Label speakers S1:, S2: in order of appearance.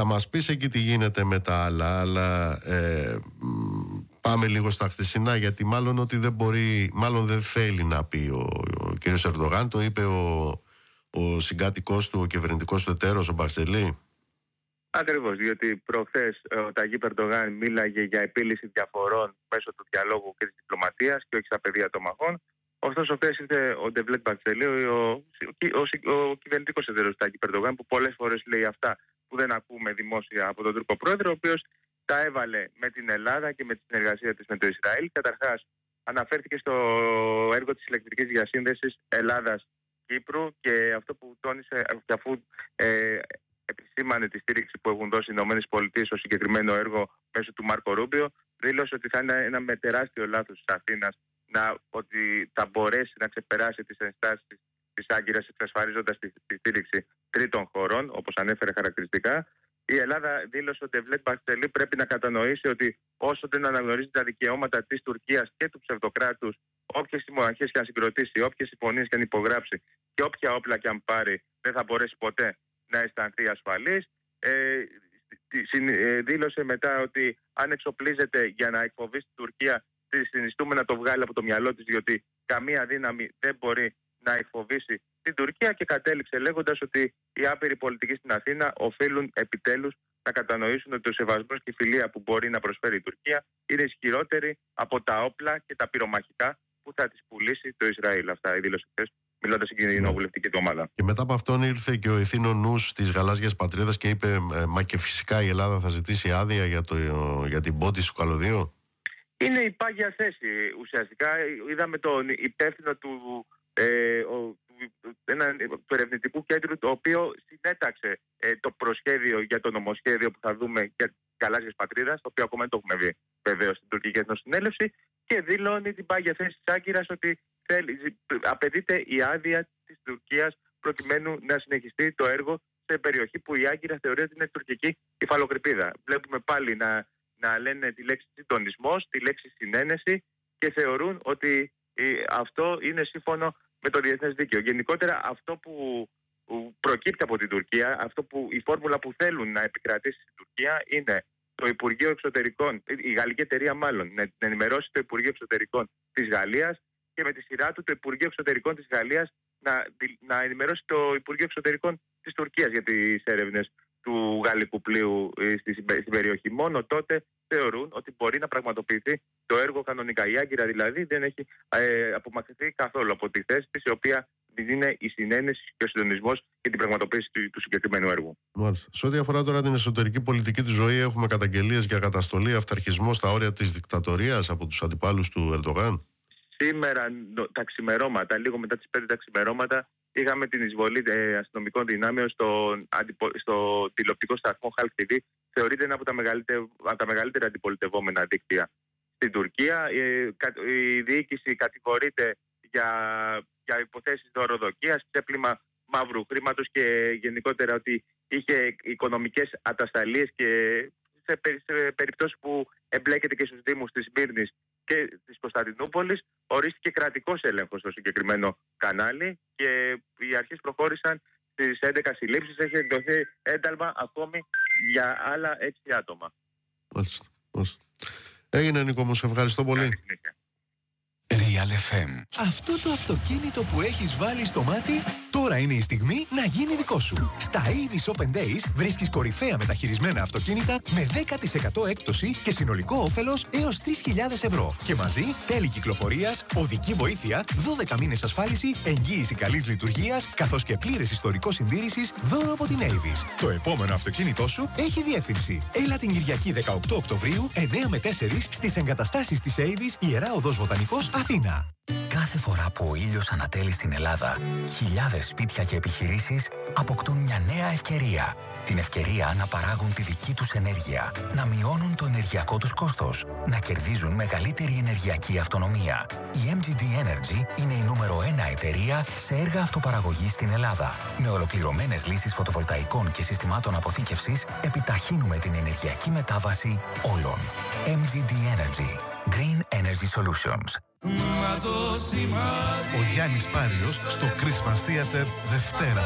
S1: μας πεις εκεί τι γίνεται με τα άλλα, αλλά πάμε λίγο στα χθεσινά, γιατί μάλλον ότι δεν μπορεί, μάλλον δεν θέλει να πει ο κ. Ερντογάν. Το είπε ο συγκάτοικός του, ο κυβερνητικός του εταίρος, ο Μπαχτσελή.
S2: Ακριβώς, διότι προχθές ο Ταγίπ Ερντογάν μίλαγε για επίλυση διαφορών μέσω του διαλόγου και της διπλωματίας και όχι στα πεδία των μαχών. Ωστόσο, χθες ήρθε ο Ντεβλέτ Μπαχτσελή, ο κυβερνητικός εταίρος του Ταγίπ Ερντογάν, που πολλές φορές λέει αυτά που δεν ακούμε δημόσια από τον Τούρκο πρόεδρο, ο οποίος τα έβαλε με την Ελλάδα και με τη συνεργασία της με το Ισραήλ. Καταρχάς, αναφέρθηκε στο έργο της ηλεκτρικής διασύνδεσης Ελλάδας-Κύπρου και αυτό που τόνισε, και αφού επισήμανε τη στήριξη που έχουν δώσει οι ΗΠΑ στο συγκεκριμένο έργο μέσω του Μάρκο Ρούμπιο, δήλωσε ότι θα είναι ένα με τεράστιο λάθος της Αθήνας ότι θα μπορέσει να ξεπεράσει τις ενστάσεις της Άγκυρας, εξασφαλίζοντας τη στήριξη τρίτων χωρών, όπως ανέφερε χαρακτηριστικά. Η Ελλάδα, δήλωσε ότι ο Ντεβλέτ Μπαχτσελή πρέπει να κατανοήσει ότι όσο δεν αναγνωρίζει τα δικαιώματα της Τουρκίας και του ψευδοκράτους, όποιες συμμαχίες και αν συγκροτήσει, όποιες συμφωνίες και αν υπογράψει και όποια όπλα και αν πάρει, δεν θα μπορέσει ποτέ να αισθανθεί ασφαλής. Δήλωσε μετά ότι αν εξοπλίζεται για να εκφοβήσει την Τουρκία, συνιστούμε να το βγάλει από το μυαλό της, διότι καμία δύναμη δεν μπορεί να εκφοβήσει την Τουρκία, και κατέληξε λέγοντας ότι οι άπειροι πολιτικοί στην Αθήνα οφείλουν επιτέλους να κατανοήσουν ότι ο σεβασμός και η φιλία που μπορεί να προσφέρει η Τουρκία είναι ισχυρότερη από τα όπλα και τα πυρομαχικά που θα τις πουλήσει το Ισραήλ. Αυτά η δήλωση χθες, μιλώντας στην κοινοβουλευτική του ομάδα.
S1: Και μετά από αυτόν ήρθε και ο ηθήνων νους της γαλάζιας πατρίδας και είπε μα και φυσικά η Ελλάδα θα ζητήσει άδεια για την πότιση του καλωδίου.
S2: Είναι η πάγια θέση ουσιαστικά. Είδαμε τον υπεύθυνο του ερευνητικού κέντρου, το οποίο συνέταξε το προσχέδιο για το νομοσχέδιο που θα δούμε για τις γαλάζιες πατρίδας, το οποίο ακόμα δεν το έχουμε δει βεβαίως στην Τουρκική Εθνοσυνέλευση, και δηλώνει την πάγια θέση της Άγκυρας ότι απαιτείται η άδεια της Τουρκίας προκειμένου να συνεχιστεί το έργο σε περιοχή που η Άγκυρα θεωρεί ότι είναι τουρκική υφαλοκρηπίδα. Βλέπουμε πάλι να λένε τη λέξη συντονισμός, τη λέξη συνένεση, και θεωρούν ότι αυτό είναι σύμφωνο με το διεθνές δίκαιο. Γενικότερα αυτό που προκύπτει από την Τουρκία, η φόρμουλα που θέλουν να επικρατήσει στην Τουρκία, είναι το Υπουργείο Εξωτερικών, η γαλλική εταιρεία μάλλον, να ενημερώσει το Υπουργείο Εξωτερικών της Γαλλίας, και με τη σειρά του το Υπουργείο Εξωτερικών της Γαλλίας να ενημερώσει το Υπουργείο Εξωτερικών της Τουρκίας για τις έρευνες του γαλλικού πλοίου στην περιοχή. Μόνο τότε θεωρούν ότι μπορεί να πραγματοποιηθεί το έργο κανονικά. Η Άγκυρα δηλαδή δεν έχει απομακρυνθεί καθόλου από τη θέση της, η οποία είναι η συνένεση και ο συντονισμός και την πραγματοποίηση του συγκεκριμένου έργου.
S1: Μάλιστα. Σε ό,τι αφορά τώρα την εσωτερική πολιτική του ζωή, έχουμε καταγγελίες για καταστολή, αυταρχισμό στα όρια της δικτατορίας από τους αντιπάλους του Ερντογάν.
S2: Σήμερα τα ξημερώματα, λίγο μετά τις 5 τα ξημερώματα, είχαμε την εισβολή αστυνομικών δυνάμεων στο τηλεοπτικό σταθμό Halk TV. Θεωρείται ένα από τα μεγαλύτερα αντιπολιτευόμενα δίκτυα στην Τουρκία. Η διοίκηση κατηγορείται για υποθέσεις δωροδοκίας, ξέπλυμα μαύρου χρήματος και γενικότερα ότι είχε οικονομικές ατασταλίες, και σε περιπτώσεις που εμπλέκεται και στους δήμους της Σμύρνης και της Κωνσταντινούπολης, ορίστηκε κρατικός έλεγχος στο συγκεκριμένο κανάλι, και οι αρχές προχώρησαν στις 11 συλλήψεις. Έχει εκδοθεί ένταλμα ακόμη για άλλα 6 άτομα.
S1: Μάλιστα. Έγινε, Νίκο μου, σε ευχαριστώ πολύ.
S3: Real FM. Αυτό το αυτοκίνητο που έχεις βάλει στο μάτι, τώρα είναι η στιγμή να γίνει δικό σου. Στα Avis Open Days βρίσκεις κορυφαία μεταχειρισμένα αυτοκίνητα με 10% έκπτωση και συνολικό όφελος έως 3.000 ευρώ. Και μαζί τέλη κυκλοφορίας, οδική βοήθεια, 12 μήνες ασφάλιση, εγγύηση καλής λειτουργίας, καθώς και πλήρες ιστορικό συντήρησης δώρο από την Avis. Το επόμενο αυτοκίνητό σου έχει διεύθυνση. Έλα την Κυριακή 18 Οκτωβρίου, 9 με 4 στις εγκαταστάσεις της Avis, Ιερά Οδός Βοτανικός, Αθήνα.
S4: Κάθε φορά που ο ήλιος ανατέλει στην Ελλάδα, χιλιάδες σπίτια και επιχειρήσεις αποκτούν μια νέα ευκαιρία. Την ευκαιρία να παράγουν τη δική τους ενέργεια, να μειώνουν το ενεργειακό τους κόστος, να κερδίζουν μεγαλύτερη ενεργειακή αυτονομία. Η MGD Energy είναι η νούμερο 1 εταιρεία σε έργα αυτοπαραγωγής στην Ελλάδα. Με ολοκληρωμένες λύσεις φωτοβολταϊκών και συστημάτων αποθήκευσης, επιταχύνουμε την ενεργειακή μετάβαση όλων. MGD Energy. Green Energy Solutions.
S5: Ο Γιάννης Πάριος στο Christmas Theater Δευτέρα